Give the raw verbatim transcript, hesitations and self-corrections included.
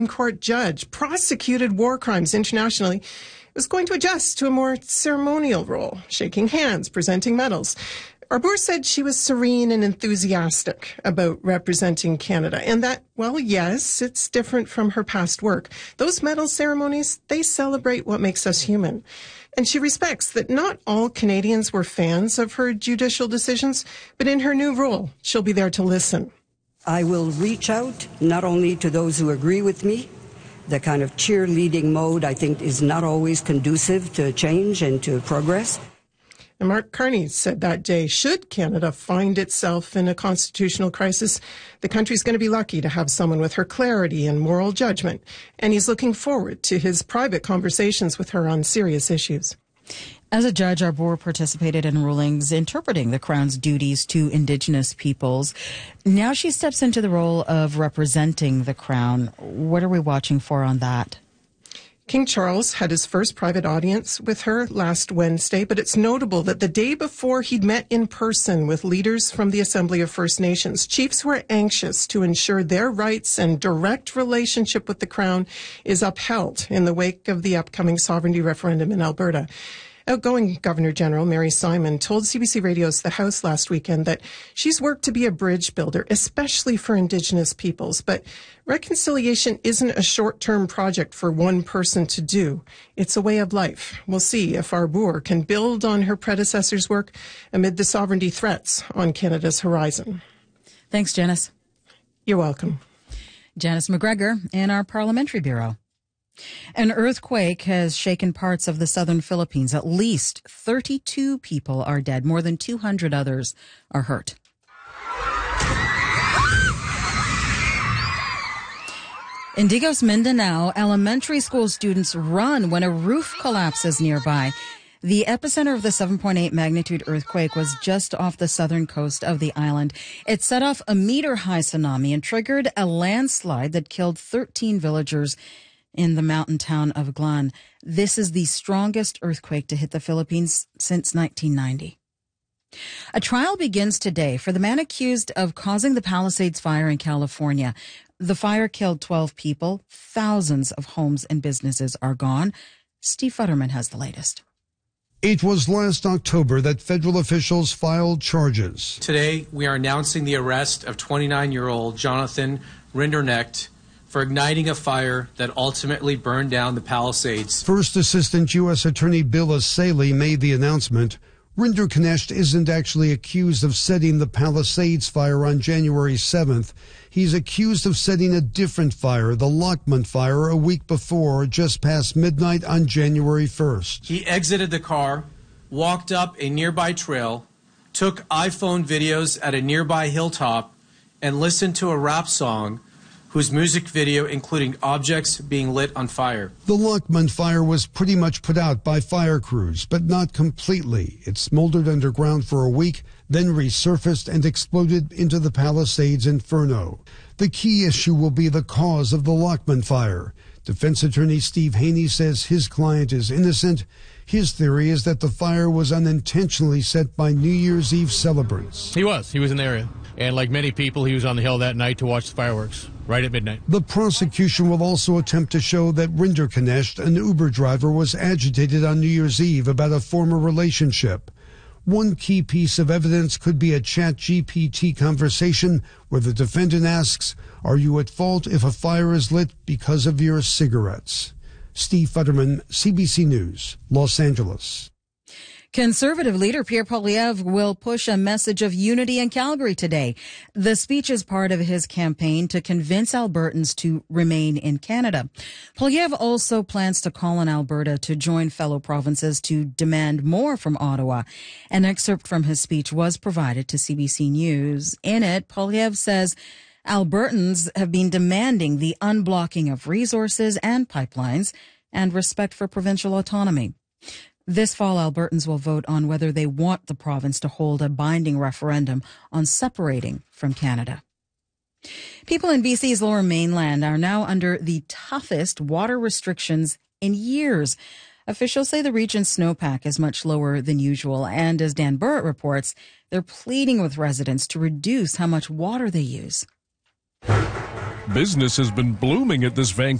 Court judge prosecuted war crimes internationally was going to adjust to a more ceremonial role, shaking hands, presenting medals. Arbour said she was serene and enthusiastic about representing Canada, and that, well, yes, it's different from her past work. Those medal ceremonies, they celebrate what makes us human. And she respects that not all Canadians were fans of her judicial decisions, but in her new role, she'll be there to listen. I will reach out not only to those who agree with me. The kind of cheerleading mode, I think, is not always conducive to change and to progress. And Mark Carney said that day, should Canada find itself in a constitutional crisis, the country's going to be lucky to have someone with her clarity and moral judgment. And he's looking forward to his private conversations with her on serious issues. As a judge, Arbour participated in rulings interpreting the Crown's duties to Indigenous peoples. Now she steps into the role of representing the Crown. What are we watching for on that? King Charles had his first private audience with her last Wednesday, but it's notable that the day before he'd met in person with leaders from the Assembly of First Nations, chiefs who are anxious to ensure their rights and direct relationship with the Crown is upheld in the wake of the upcoming sovereignty referendum in Alberta. Outgoing Governor-General Mary Simon told C B C Radio's The House last weekend that she's worked to be a bridge builder, especially for Indigenous peoples. But reconciliation isn't a short-term project for one person to do. It's a way of life. We'll see if Arbour can build on her predecessor's work amid the sovereignty threats on Canada's horizon. Thanks, Janice. You're welcome. Janice McGregor in our Parliamentary Bureau. An earthquake has shaken parts of the southern Philippines. At least thirty-two people are dead. More than two hundred others are hurt. In Digos, Mindanao, elementary school students run when a roof collapses nearby. The epicenter of the seven point eight magnitude earthquake was just off the southern coast of the island. It set off a meter-high tsunami and triggered a landslide that killed thirteen villagers in the mountain town of Glan. This is the strongest earthquake to hit the Philippines since nineteen ninety. A trial begins today for the man accused of causing the Palisades fire in California. The fire killed twelve people. Thousands of homes and businesses are gone. Steve Futterman has the latest. It was last October that federal officials filed charges. Today, we are announcing the arrest of twenty-nine-year-old Jonathan Rinderknecht for igniting a fire that ultimately burned down the Palisades. First Assistant U S Attorney Bill Asaley made the announcement. Rinderknecht isn't actually accused of setting the Palisades fire on January seventh. He's accused of setting a different fire, the Lockman fire, a week before, just past midnight on January first. He exited the car, walked up a nearby trail, took iPhone videos at a nearby hilltop, and listened to a rap song whose music video including objects being lit on fire. The Lockman fire was pretty much put out by fire crews, but not completely. It smoldered underground for a week, then resurfaced and exploded into the Palisades inferno. The key issue will be the cause of the Lockman fire. Defense attorney Steve Haney says his client is innocent. His theory is that the fire was unintentionally set by New Year's Eve celebrants. He was. He was in the area. And like many people, he was on the hill that night to watch the fireworks, right at midnight. The prosecution will also attempt to show that Rinderknecht, an Uber driver, was agitated on New Year's Eve about a former relationship. One key piece of evidence could be a Chat G P T conversation where the defendant asks, "Are you at fault if a fire is lit because of your cigarettes?" Steve Futterman, C B C News, Los Angeles. Conservative leader Pierre Poilievre will push a message of unity in Calgary today. The speech is part of his campaign to convince Albertans to remain in Canada. Poilievre also plans to call on Alberta to join fellow provinces to demand more from Ottawa. An excerpt from his speech was provided to C B C News. In it, Poilievre says Albertans have been demanding the unblocking of resources and pipelines and respect for provincial autonomy. This fall, Albertans will vote on whether they want the province to hold a binding referendum on separating from Canada. People in B C's Lower Mainland are now under the toughest water restrictions in years. Officials say the region's snowpack is much lower than usual, and as Dan Burrett reports, they're pleading with residents to reduce how much water they use. Business has been blooming at this Vancouver